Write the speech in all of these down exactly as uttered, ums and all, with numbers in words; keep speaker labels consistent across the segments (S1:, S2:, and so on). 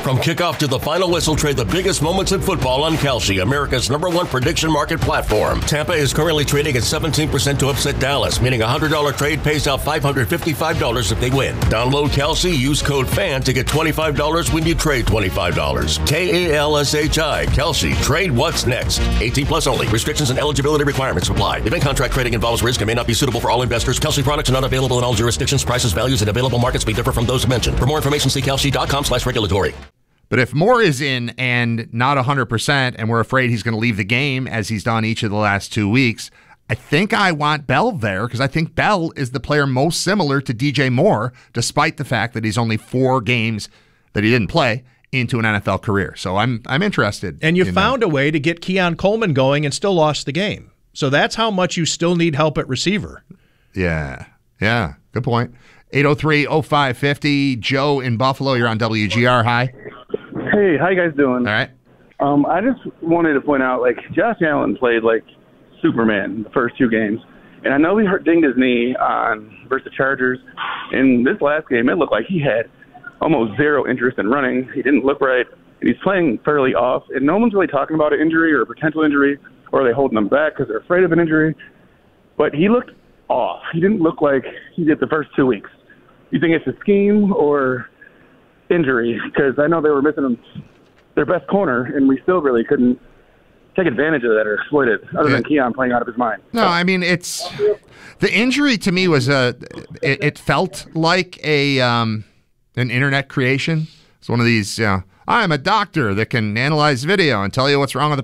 S1: From kickoff to the final whistle, trade the biggest moments in football on Kalshi, America's number one prediction market platform. Tampa is currently trading at seventeen percent to upset Dallas, meaning a one hundred dollars trade pays out five hundred fifty-five dollars if they win. Download Kalshi, use code FAN to get twenty-five dollars when you trade twenty-five dollars. K A L S H I, Kalshi. Trade what's next. eighteen plus only. Restrictions and eligibility requirements apply. Event contract trading involves risk and may not be suitable for all investors. Kalshi products are not available in all jurisdictions. Prices, values, and available markets may differ from those mentioned. For more information, see kalshi.com slash regulatory.
S2: But if Moore is in and not one hundred percent and we're afraid he's going to leave the game as he's done each of the last two weeks, I think I want Bell there because I think Bell is the player most similar to D J Moore, despite the fact that he's only four games that he didn't play into an N F L career. So I'm I'm interested.
S3: And you
S2: in
S3: found
S2: that.
S3: a way to get Keon Coleman going and still lost the game. So that's how much you still need help at receiver.
S2: Yeah. Yeah. Good point. eight oh three oh five five oh. Joe in Buffalo, you're on W G R. Hi.
S4: Hey, how you guys doing?
S2: All right.
S4: Um, I just wanted to point out, like, Josh Allen played like Superman the first two games. And I know he hurt, dinged his knee on versus the Chargers. In this last game, it looked like he had almost zero interest in running. He didn't look right. And he's playing fairly off. And no one's really talking about an injury or a potential injury, or are they holding him back because they're afraid of an injury. But he looked off. He didn't look like he did the first two weeks. You think it's a scheme or injury? Because I know they were missing him, their best corner, and we still really couldn't take advantage of that or exploit it, other than Keon playing out of his mind.
S2: No, I mean, it's the injury to me was a. It, it felt like a um, an internet creation. It's one of these. You know, I'm a doctor that can analyze video and tell you what's wrong with the.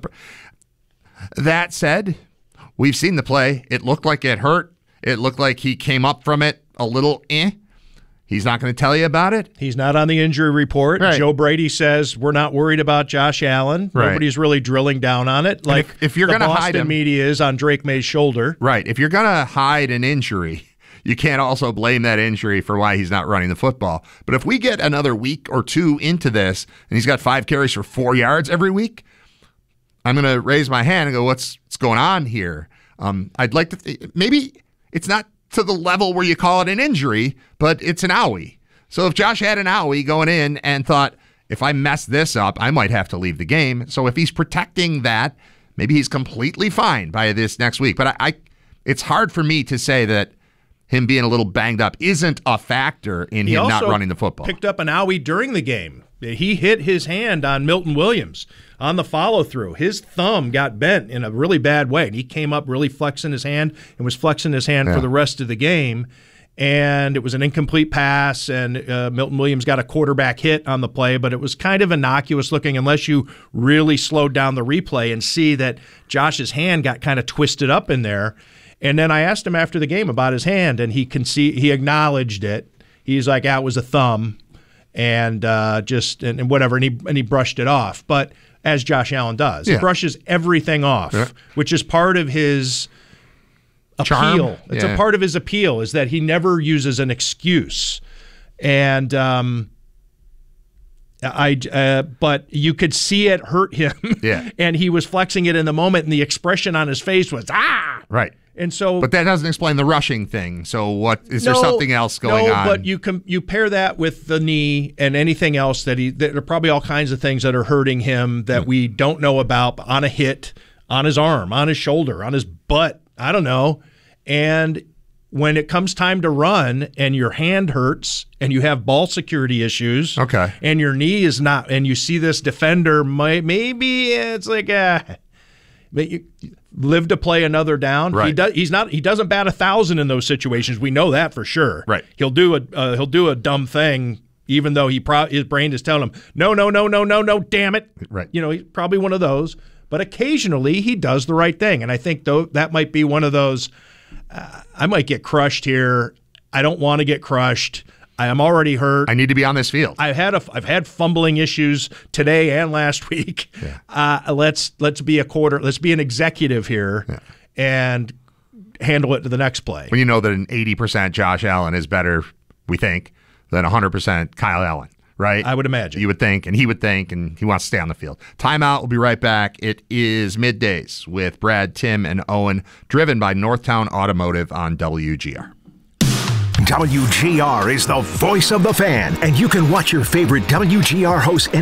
S2: Pr-. That said, we've seen the play. It looked like it hurt. It looked like he came up from it a little eh. He's not going to tell you about it.
S3: He's not on the injury report.
S2: Right.
S3: Joe Brady says we're not worried about Josh Allen.
S2: Right.
S3: Nobody's really drilling down on it. Like
S2: if, if you're
S3: the
S2: going to
S3: Boston
S2: hide him,
S3: media is on Drake May's shoulder.
S2: Right. If you're going to hide an injury, you can't also blame that injury for why he's not running the football. But if we get another week or two into this and he's got five carries for four yards every week, I'm going to raise my hand and go, what's, what's going on here? Um, I'd like to th- maybe it's not to the level where you call it an injury, but it's an owie. So if Josh had an owie going in and thought, if I mess this up, I might have to leave the game. So if he's protecting that, maybe he's completely fine by this next week. But I, I it's hard for me to say that him being a little banged up isn't a factor in
S3: He
S2: him not
S3: also
S2: running the football.
S3: Picked up an owie during the game. He hit his hand on Milton Williams on the follow-through. His thumb got bent in a really bad way, and he came up really flexing his hand and was flexing his hand
S2: Yeah.
S3: for the rest of the game. And it was an incomplete pass, and uh, Milton Williams got a quarterback hit on the play, but it was kind of innocuous looking unless you really slowed down the replay and see that Josh's hand got kind of twisted up in there. And then I asked him after the game about his hand, and he conce- he acknowledged it. He's like, ah, it was a thumb, and uh, just and, and whatever, and he and he brushed it off. But as Josh Allen does,
S2: Yeah.
S3: he brushes everything off,
S2: Yeah.
S3: which is part of his appeal.
S2: Charm.
S3: It's
S2: Yeah.
S3: a part of his appeal is that he never uses an excuse, and um, I. Uh, but you could see it hurt him.
S2: Yeah.
S3: And he was flexing it in the moment, and the expression on his face was ah.
S2: Right.
S3: And so,
S2: But that doesn't explain the rushing thing. So what is there
S3: no,
S2: something else going
S3: no,
S2: on?
S3: but you com- you pair that with the knee and anything else that he. There are probably all kinds of things that are hurting him that we don't know about on a hit, on his arm, on his shoulder, on his butt. I don't know. And when it comes time to run and your hand hurts and you have ball security issues,
S2: Okay.
S3: and your knee is not, and you see this defender, might, maybe it's like a. But you live to play another down.
S2: Right.
S3: He does. He's not. He doesn't bat a thousand in those situations. We know that for sure.
S2: Right.
S3: He'll do a. Uh, he'll do a dumb thing, even though he pro- his brain is telling him, no, no, no, no, no, no, damn it.
S2: Right.
S3: You know, he's probably one of those. But occasionally he does the right thing, and I think though that might be one of those. Uh, I might get crushed here. I don't want to get crushed. I am already hurt.
S2: I need to be on this field.
S3: I've had a, I've had fumbling issues today and last week.
S2: Yeah.
S3: Uh, let's let's be a quarter. Let's be an executive here,
S2: Yeah.
S3: and handle it to the next play.
S2: When you know that an eighty percent Josh Allen is better, we think, than one hundred percent Kyle Allen, right?
S3: I would imagine.
S2: You would think, and he would think, and he wants to stay on the field. Timeout. We'll be right back. It is Middays with Brad, Tim, and Owen, driven by Northtown Automotive on W G R.
S5: W G R is the voice of the fan, and you can watch your favorite W G R hosts